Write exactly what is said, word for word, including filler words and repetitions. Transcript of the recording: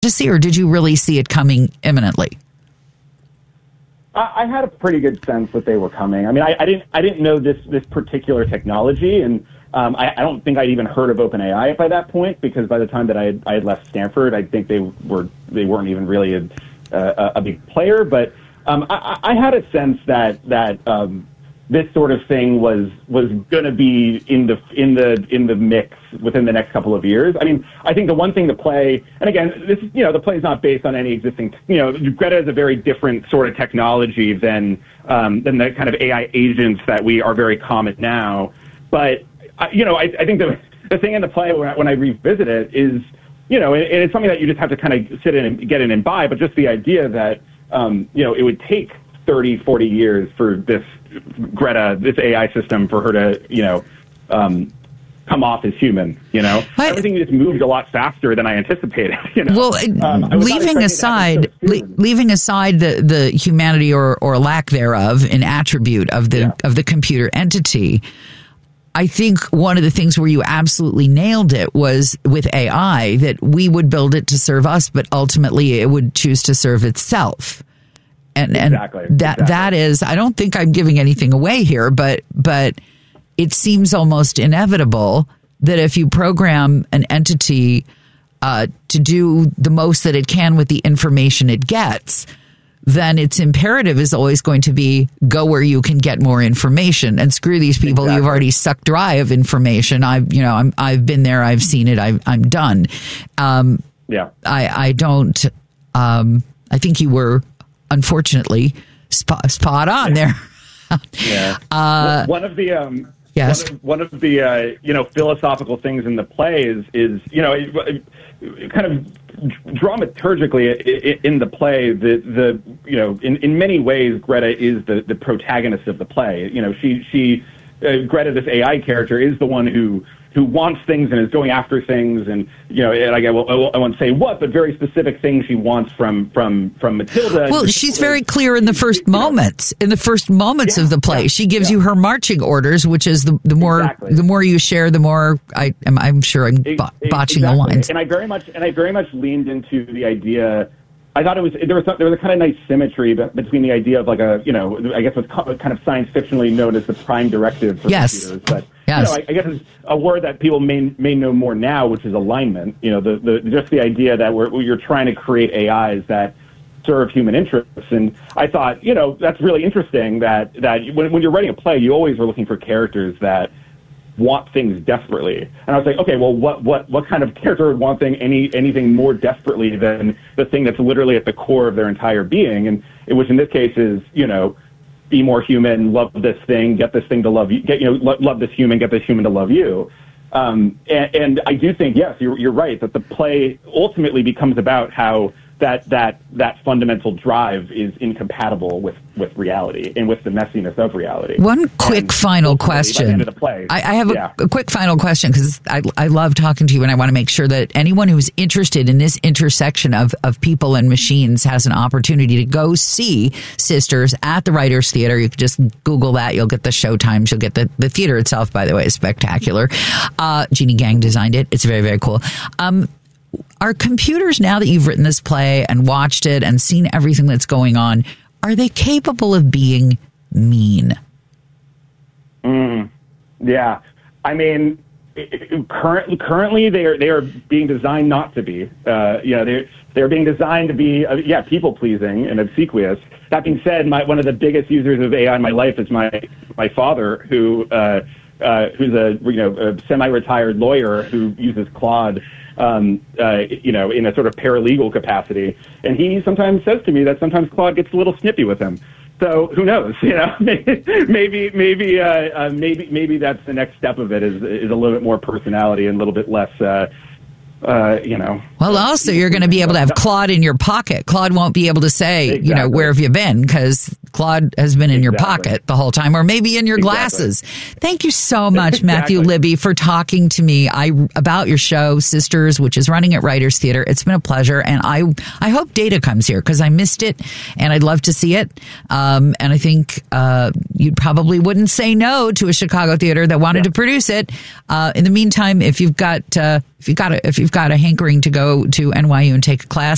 to see, or did you really see it coming imminently? I, I had a pretty good sense that they were coming. I mean, I, I didn't I didn't know this this particular technology, and um, I, I don't think I'd even heard of OpenAI by that point, because by the time that I had, I had left Stanford, I think they were they weren't even really a, a, a big player. But um, I, I had a sense that that um, this sort of thing was was going to be in the in the in the mix within the next couple of years. I mean, I think the one thing to play, and again, this you know the play is not based on any existing. You know, Greta is a very different sort of technology than um, than the kind of A I agents that we are very common now. But uh, you know, I, I think the the thing in the play when I, when I revisit it is, you know, and, and it's something that you just have to kind of sit in and get in and buy. But just the idea that um, you know it would take thirty, forty years for this Greta, this A I system, for her to, you know, um, come off as human, you know? I, Everything just moved a lot faster than I anticipated, you know? Well, um, leaving aside, so le- leaving aside the, the humanity or, or lack thereof, an attribute of the, yeah. of the computer entity, I think one of the things where you absolutely nailed it was with A I, that we would build it to serve us, but ultimately it would choose to serve itself. And, exactly. and that exactly. that is, I don't think I'm giving anything away here, but but it seems almost inevitable that if you program an entity uh, to do the most that it can with the information it gets, then its imperative is always going to be go where you can get more information, and screw these people. Exactly. You've already sucked dry of information. I've you know I'm I've been there. I've seen it. I've, I'm done. Um, yeah. I I don't. Um, I think you were, unfortunately, spot, spot on there. yeah. Uh, one of the um, yes. one of, one of the uh, you know philosophical things in the play is is you know it, it kind of dramaturgically in the play, the the you know in, in many ways Greta is the, the protagonist of the play. You know she she uh, Greta, this A I character, is the one who. who wants things and is going after things, and you know, and I, well, I won't say what, but very specific things she wants from from from Matilda. Well, she's very clear in the first you moments. Know. In the first moments yeah, of the play, yeah, she gives yeah. you her marching orders, which is the the more exactly. the more you share, the more I am. I'm sure I'm b- botching exactly. the lines. And I very much and I very much leaned into the idea. I thought it was there was some, there was a kind of nice symmetry between the idea of like a you know I guess what's kind of science fictionally known as the prime directive for yes. computers, but yes. you know, I, I guess it's a word that people may may know more now, which is alignment. You know, the, the just the idea that we're you're trying to create A Is that serve human interests, and I thought you know that's really interesting that that when when you're writing a play, you always are looking for characters that want things desperately. And I was like, okay, well, what what what kind of character would want thing any anything more desperately than the thing that's literally at the core of their entire being? And it was in this case is you know. Be more human, love this thing, get this thing to love you, get, you know, lo- love this human, get this human to love you. Um, and, and I do think, yes, you're, you're right, that the play ultimately becomes about how that, that, that fundamental drive is incompatible with, with reality and with the messiness of reality. One quick and final question. By the end of the play, I, I have yeah. a, a quick final question because I, I love talking to you, and I want to make sure that anyone who's interested in this intersection of, of people and machines has an opportunity to go see Sisters at the Writers Theater. You can just Google that. You'll get the show times. You'll get the, the theater itself, by the way, is spectacular. Uh, Jeannie Gang designed it. It's very, very cool. Um, Are computers, now that you've written this play and watched it and seen everything that's going on, are they capable of being mean? Mm, yeah. I mean, it, it, current, currently they are they are being designed not to be. Uh, you know, they're, they're being designed to be, uh, yeah, people-pleasing and obsequious. That being said, my, one of the biggest users of A I in my life is my, my father, who uh, uh, who's a, you know, a semi-retired lawyer who uses Claude Um, uh, you know, in a sort of paralegal capacity. And he sometimes says to me that sometimes Claude gets a little snippy with him. So who knows? You know, maybe, maybe, uh, uh, maybe, maybe that's the next step of it is is a little bit more personality and a little bit less, uh, uh, you know. Well, also you're going to be able to have Claude in your pocket. Claude won't be able to say, exactly. you know, where have you been? Because Claude has been in exactly. your pocket the whole time, or maybe in your glasses. Exactly. Thank you so much, exactly. Matthew Libby, for talking to me I, about your show, Sisters, which is running at Writers Theater. It's been a pleasure, and I I hope Data comes here because I missed it, and I'd love to see it. Um, and I think uh, you probably wouldn't say no to a Chicago theater that wanted yeah. to produce it. Uh, in the meantime, if you've got uh, if you've got a, if you've got a hankering to go to N Y U and take a class,